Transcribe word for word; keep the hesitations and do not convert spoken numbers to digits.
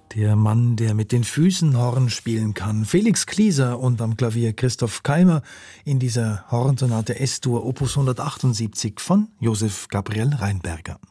Der Mann, der mit den Füßen Horn spielen kann. Felix Klieser und am Klavier Christoph Keimer in dieser Hornsonate S-Dur Opus hundertachtundsiebzig von Josef Gabriel Rheinberger.